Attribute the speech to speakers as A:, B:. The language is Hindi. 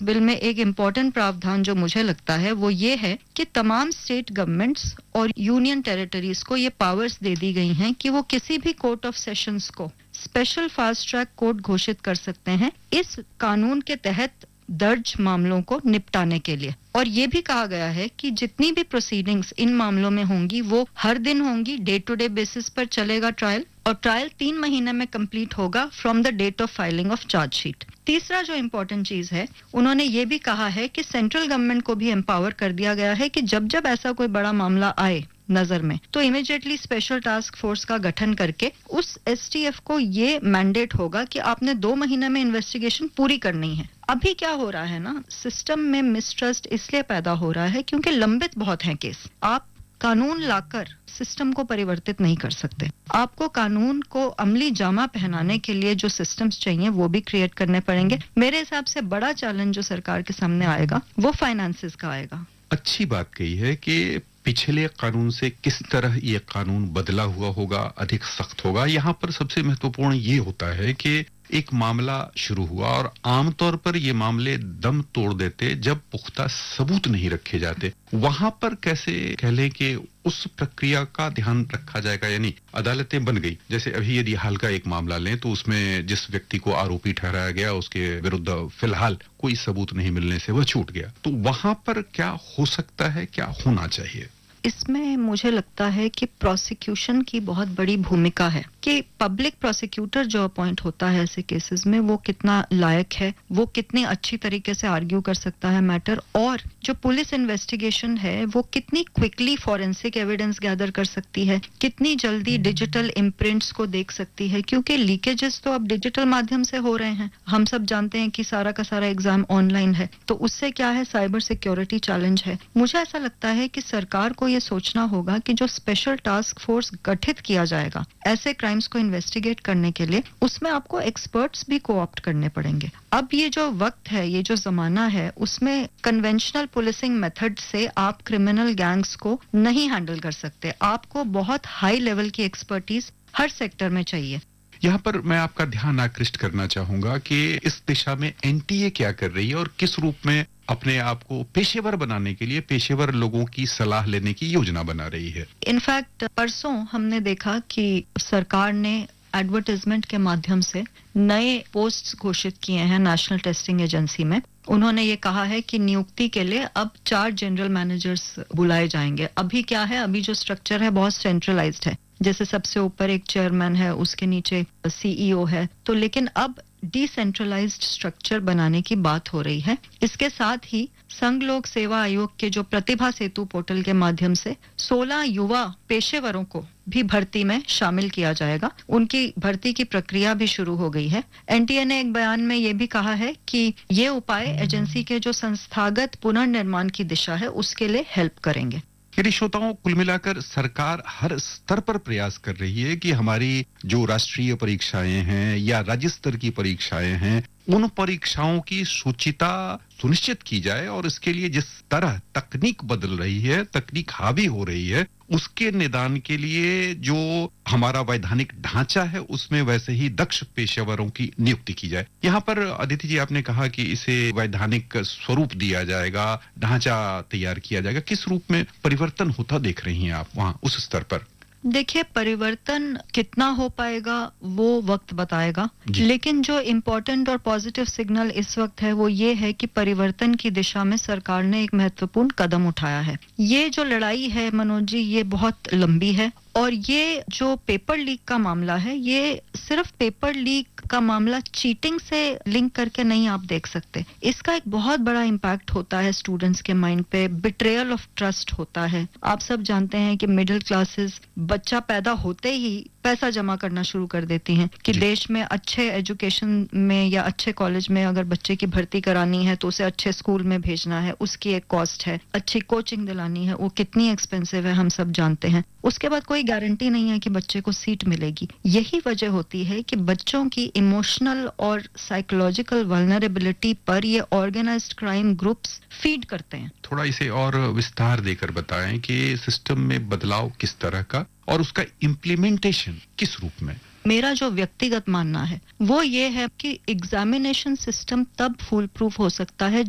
A: इस बिल में एक इम्पोर्टेंट प्रावधान जो मुझे लगता है वो ये है कि तमाम स्टेट गवर्नमेंट्स और यूनियन टेरिटरीज को ये पावर्स दे दी गई हैं कि वो किसी भी कोर्ट ऑफ सेशंस को स्पेशल फास्ट ट्रैक कोर्ट घोषित कर सकते हैं इस कानून के तहत दर्ज मामलों को निपटाने के लिए। और ये भी कहा गया है कि जितनी भी प्रोसीडिंग्स इन मामलों में होंगी वो हर दिन होंगी, डे टू डे बेसिस पर चलेगा ट्रायल, और ट्रायल 3 महीने में कंप्लीट होगा from the date of filing of chargesheet. तीसरा जो इम्पोर्टेंट चीज है, उन्होंने ये भी कहा है कि सेंट्रल गवर्नमेंट को भी एम्पावर कर दिया गया है कि जब जब ऐसा कोई बड़ा मामला आए नजर में तो इमीडिएटली स्पेशल टास्क फोर्स का गठन करके उस एसटीएफ को ये मैंडेट होगा कि आपने 2 महीने में इन्वेस्टिगेशन पूरी करनी है। अभी क्या हो रहा है ना, सिस्टम में मिसट्रस्ट इसलिए पैदा हो रहा है क्योंकि लंबित बहुत हैं केस। आप कानून लाकर सिस्टम को परिवर्तित नहीं कर सकते। आपको कानून को अमली जामा पहनाने के लिए जो सिस्टम्स चाहिए वो भी क्रिएट करने पड़ेंगे। मेरे हिसाब से बड़ा चैलेंज जो सरकार के सामने आएगा वो फाइनेंसेस का आएगा।
B: अच्छी बात कही है कि पिछले कानून से किस तरह ये कानून बदला हुआ होगा, अधिक सख्त होगा। यहाँ पर सबसे महत्वपूर्ण ये होता है कि एक मामला शुरू हुआ और आमतौर पर ये मामले दम तोड़ देते जब पुख्ता सबूत नहीं रखे जाते। वहां पर कैसे कह लें कि उस प्रक्रिया का ध्यान रखा जाएगा, यानी अदालतें बन गई। जैसे अभी यदि हाल का एक मामला लें तो उसमें जिस व्यक्ति को आरोपी ठहराया गया उसके विरुद्ध फिलहाल कोई सबूत नहीं मिलने से वह छूट गया, तो वहां पर क्या हो सकता है, क्या होना चाहिए?
A: इसमें मुझे लगता है कि प्रोसिक्यूशन की बहुत बड़ी भूमिका है कि पब्लिक प्रोसिक्यूटर जो अपॉइंट होता है ऐसे केसेस में वो कितना लायक है, वो कितनी अच्छी तरीके से आर्ग्यू कर सकता है मैटर, और जो पुलिस इन्वेस्टिगेशन है वो कितनी क्विकली फॉरेंसिक एविडेंस गैदर कर सकती है, कितनी जल्दी डिजिटल इम्प्रिंट्स को देख सकती है, क्योंकि लीकेजेस तो अब डिजिटल माध्यम से हो रहे हैं। हम सब जानते हैं कि सारा का सारा एग्जाम ऑनलाइन है, तो उससे क्या है, साइबर सिक्योरिटी चैलेंज है। मुझे ऐसा लगता है कि सरकार को ये सोचना होगा कि जो स्पेशल टास्क फोर्स गठित किया जाएगा ऐसे क्राइम्स को इन्वेस्टिगेट करने के लिए, उसमें आपको एक्सपर्ट्स भी कोऑप्ट करने पड़ेंगे। अब ये जो वक्त है, ये जो जमाना है, उसमें कन्वेंशनल पुलिसिंग मेथड से आप क्रिमिनल गैंग्स को नहीं हैंडल कर सकते। आपको बहुत हाई लेवल की एक्सपर्टीज हर सेक्टर में चाहिए।
B: यहाँ पर मैं आपका ध्यान आकृष्ट करना चाहूंगा कि इस दिशा में एनटीए क्या कर रही है और किस रूप में अपने आप को पेशेवर बनाने के लिए पेशेवर लोगों की सलाह लेने की योजना बना रही है।
A: इनफैक्ट परसों हमने देखा कि सरकार ने एडवर्टाइजमेंट के माध्यम से नए पोस्ट्स घोषित किए हैं नेशनल टेस्टिंग एजेंसी में। उन्होंने ये कहा है कि नियुक्ति के लिए अब 4 जनरल मैनेजर्स बुलाए जाएंगे। अभी क्या है, अभी जो स्ट्रक्चर है बहुत सेंट्रलाइज्ड है, जैसे सबसे ऊपर एक चेयरमैन है, उसके नीचे सीईओ है, तो लेकिन अब डिसेंट्रलाइज्ड स्ट्रक्चर बनाने की बात हो रही है। इसके साथ ही संघ लोक सेवा आयोग के जो प्रतिभा सेतु पोर्टल के माध्यम से 16 युवा पेशेवरों को भी भर्ती में शामिल किया जाएगा। उनकी भर्ती की प्रक्रिया भी शुरू हो गई है। एनटीए ने एक बयान में ये भी कहा है कि ये उपाय एजेंसी के जो संस्थागत पुनर्निर्माण की दिशा है उसके लिए हेल्प करेंगे।
B: यदि श्रोताओं, कुल मिलाकर सरकार हर स्तर पर प्रयास कर रही है कि हमारी जो राष्ट्रीय परीक्षाएं हैं या राज्य स्तर की परीक्षाएं हैं उन परीक्षाओं की शुचिता सुनिश्चित की जाए, और इसके लिए जिस तरह तकनीक बदल रही है, तकनीक हावी हो रही है, उसके निदान के लिए जो हमारा वैधानिक ढांचा है उसमें वैसे ही दक्ष पेशेवरों की नियुक्ति की जाए। यहाँ पर अदिति जी, आपने कहा कि इसे वैधानिक स्वरूप दिया जाएगा, ढांचा तैयार किया जाएगा। किस रूप में परिवर्तन होता देख रही हैं आप वहां उस स्तर पर?
A: देखिए, परिवर्तन कितना हो पाएगा वो वक्त बताएगा, लेकिन जो इम्पोर्टेंट और पॉजिटिव सिग्नल इस वक्त है वो ये है कि परिवर्तन की दिशा में सरकार ने एक महत्वपूर्ण कदम उठाया है। ये जो लड़ाई है मनोज जी, ये बहुत लंबी है, और ये जो पेपर लीक का मामला है, ये सिर्फ पेपर लीक का मामला चीटिंग से लिंक करके नहीं आप देख सकते। इसका एक बहुत बड़ा इम्पैक्ट होता है स्टूडेंट्स के माइंड पे, बिट्रेयल ऑफ ट्रस्ट होता है। आप सब जानते हैं कि मिडिल क्लासेस बच्चा पैदा होते ही पैसा जमा करना शुरू कर देती हैं कि देश में अच्छे एजुकेशन में या अच्छे कॉलेज में अगर बच्चे की भर्ती करानी है तो उसे अच्छे स्कूल में भेजना है, उसकी एक कॉस्ट है। अच्छी कोचिंग दिलानी है, वो कितनी एक्सपेंसिव है हम सब जानते हैं। उसके बाद कोई गारंटी नहीं है कि बच्चे को सीट मिलेगी। यही वजह होती है कि बच्चों की इमोशनल और साइकोलॉजिकल वल्नरेबिलिटी पर ये ऑर्गेनाइज्ड क्राइम ग्रुप्स फीड करते हैं।
B: थोड़ा इसे और विस्तार देकर बताएं कि सिस्टम में बदलाव किस तरह का और उसका इम्प्लीमेंटेशन किस रूप में?
A: मेरा जो व्यक्तिगत मानना है वो ये है कि एग्जामिनेशन सिस्टम तब फूल प्रूफ हो सकता है